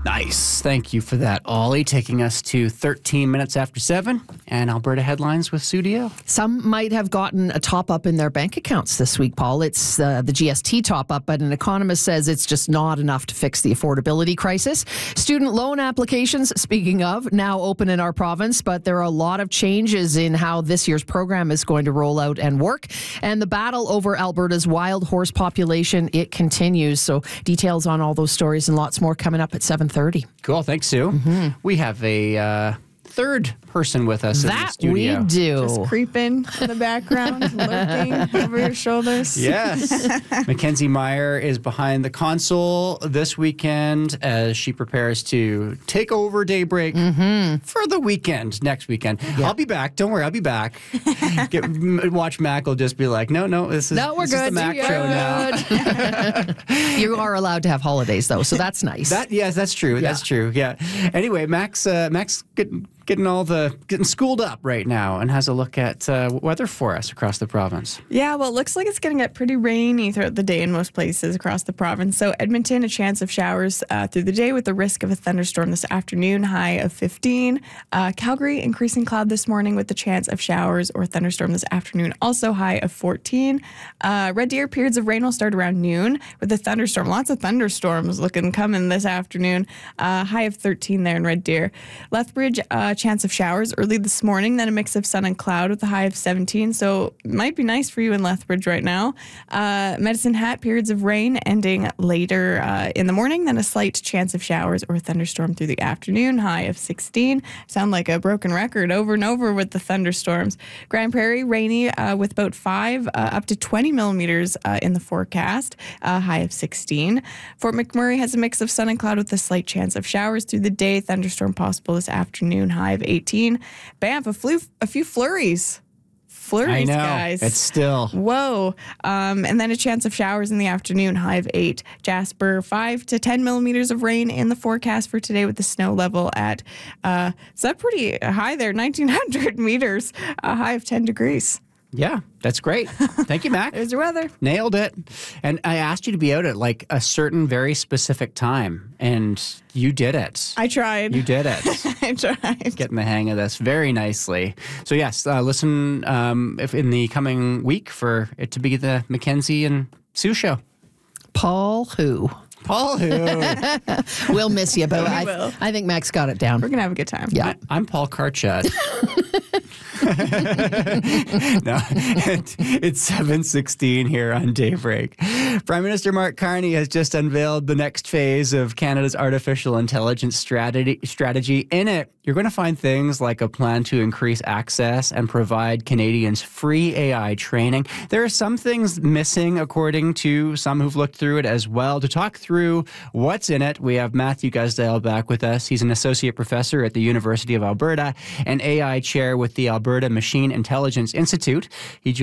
Nice. Thank you for that, Ollie. Taking us to 13 minutes after 7 and Alberta headlines with Sue Dio. Some might have gotten a top-up in their bank accounts this week, Paul. It's the GST top-up, but an economist says it's just not enough to fix the affordability crisis. Student loan applications, speaking of, now open in our province, but there are a lot of changes in how this year's program is going to roll out and work. And the battle over Alberta's wild horse population, it continues. So details on all those stories and lots more coming up at 7:30. Cool. Thanks, Sue. We have a third person with us in the studio. That we do. Just creeping in the background, lurking over your shoulders. Yes. Mackenzie Meyer is behind the console this weekend as she prepares to take over Daybreak for the weekend, next weekend. I'll be back. Don't worry, I'll be back. Watch Mac will just be like, no, this is, we're this is good. the Mac show now. You are allowed to have holidays, though, so that's nice. Yes, that's true. That's true. Yeah. Anyway, Mac's getting schooled up right now and has a look at weather for us across the province. Yeah, well, it looks like it's going to get pretty rainy throughout the day in most places across the province. So Edmonton, a chance of showers through the day with the risk of a thunderstorm this afternoon, high of 15. Calgary, increasing cloud this morning with the chance of showers or thunderstorm this afternoon, also high of 14. Red Deer, periods of rain will start around noon with a thunderstorm. Lots of thunderstorms coming this afternoon, high of 13 there in Red Deer. Lethbridge, chance of showers early this morning, then a mix of sun and cloud with a high of 17. So it might be nice for you in Lethbridge right now. Medicine Hat, periods of rain ending later in the morning, then a slight chance of showers or thunderstorm through the afternoon, high of 16. Sound like a broken record over and over with the thunderstorms. Grand Prairie, rainy with about 5 up to 20 millimeters in the forecast, high of 16. Fort McMurray has a mix of sun and cloud with a slight chance of showers through the day, thunderstorm possible this afternoon, high of 18. Banff, a few flurries. I know. Guys. It's still. Whoa. And then a chance of showers in the afternoon, high of 8. Jasper, 5 to 10 millimeters of rain in the forecast for today with the snow level at, is that pretty high there? 1,900 meters, a high of 10 degrees. Yeah, that's great. Thank you, Mac. There's your weather. Nailed it. And I asked you to be out at like a certain very specific time, and you did it. I tried. You did it. I tried. Getting the hang of this very nicely. So yes, listen if in the coming week for it to be the Mackenzie and Sue show. Paul who? Paul who? We'll miss you, but will. I think Mac's got it down. We're going to have a good time. Yeah. I'm Paul Karchut. No, it's 7:16 here on Daybreak. Prime Minister Mark Carney has just unveiled the next phase of Canada's artificial intelligence strategy. In it, you're going to find things like a plan to increase access and provide Canadians free AI training. There are some things missing, according to some who've looked through it as well. To talk through what's in it, we have Matthew Gusdale back with us. He's an associate professor at the University of Alberta and AI chair with the Alberta Machine Intelligence Institute. He